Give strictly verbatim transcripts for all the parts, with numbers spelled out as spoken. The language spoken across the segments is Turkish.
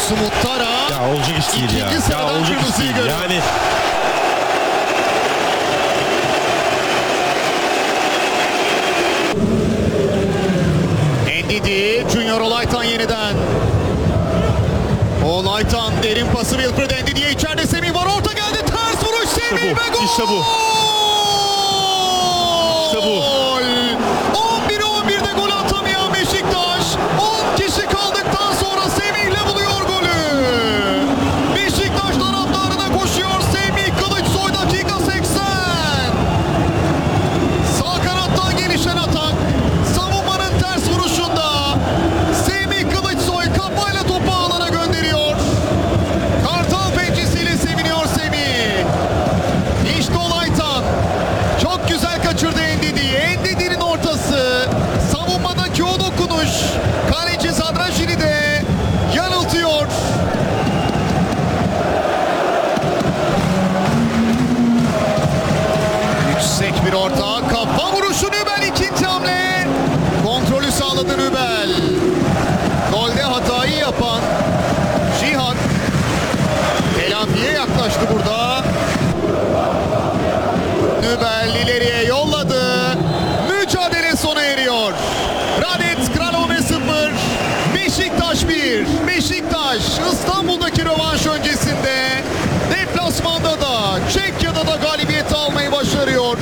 Yunus Muttara. Ya olacak iş değil ya. Ya olacak iş değil. Yani Ndidi, Junior Olaytan yeniden. Olaytan derin pası Wilfred Ndidi'ye, içeride Semih var, orta geldi, ters vuruş Semih İşte bu, ve gol! işte bu. İşte bu. on bire on birde gol atamayan Beşiktaş, on kişi kaldıktan sonra Semih'le buluyor golü. Beşiktaş taraftarına koşuyor Semih Kılıçsoy, dakika seksen. Sağ kanattan gelişen atak, savunmanın ters vuruşunda Semih Kılıçsoy kafayla topu alana gönderiyor. Kartal pençesiyle seviniyor Semih. İşte Olaytan. Çok güzel kaçırdı Ndidi'yi. Ndidi'nin ortası. Savunmadaki o dokunuş. Kaleci Zadrajini de yanıltıyor. Yüksek bir orta. Kafa vuruşu Nübel, ikinci hamle. Kontrolü sağladı Nübel. Golde hatayı yapan Cihan telafiye yaklaştı burada. Nübel ileriye yolladı. Mücadele sona eriyor. Radetz Kralove sıfır, Beşiktaş bir. Beşiktaş İstanbul'daki rövanş öncesinde deplasmanda da Çekya'da da galibiyeti almayı başarıyor.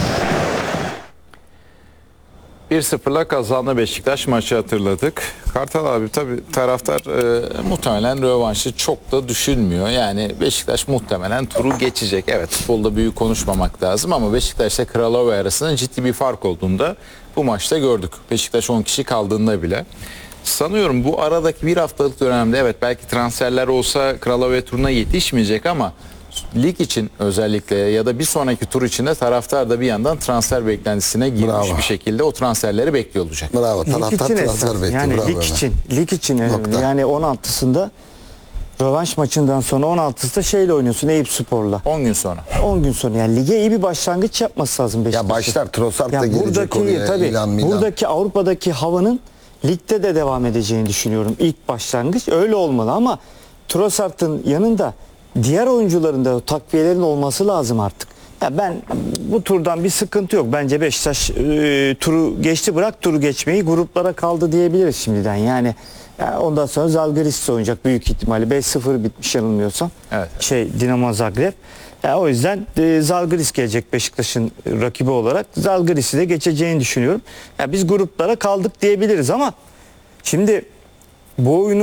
bir sıfırla kazandı Beşiktaş, maçı hatırladık. Kartal abi tabii taraftar e, muhtemelen rövanşı çok da düşünmüyor. Yani Beşiktaş muhtemelen turu geçecek. Evet, futbolda büyük konuşmamak lazım ama Beşiktaş'la Kralove arasında ciddi bir fark olduğunda bu maçta gördük. Beşiktaş on kişi kaldığında bile. Sanıyorum bu aradaki bir haftalık dönemde evet belki transferler olsa Kralove turuna yetişmeyecek ama lig için özellikle ya da bir sonraki tur içinde taraftar da bir yandan transfer beklentisine girmiş Bravo. bir şekilde o transferleri bekliyor olacak. Bravo. Lig Taraftar için transfer esas. bekliyor. Yani Bravo lig Ömer. için, lig için önemli. Nokta. Yani on altısında rövanş maçından sonra on altısında şeyle oynuyorsun, Eyüpspor'la. on gün sonra. on gün sonra yani lige iyi bir başlangıç yapması lazım Beşiktaş'ın. Ya başlar, Trossard da Ya gelecek buradaki, oraya, tabii, İlan Milan. buradaki Avrupa'daki havanın ligde de devam edeceğini düşünüyorum. İlk başlangıç öyle olmalı ama Trossard'ın yanında diğer oyuncuların da takviyelerin olması lazım artık. Ya ben bu turdan bir sıkıntı yok. Bence Beşiktaş e, turu geçti, bırak turu geçmeyi, gruplara kaldı diyebiliriz şimdiden. Yani, yani ondan sonra Zalgiris oynayacak büyük ihtimalle. beş sıfır bitmiş yanılmıyorsam. Evet. Şey Dinamo Zagreb. Ya o yüzden e, Zalgiris gelecek Beşiktaş'ın rakibi olarak. Zalgiris'i de geçeceğini düşünüyorum. Ya biz gruplara kaldık diyebiliriz ama şimdi bu oyunu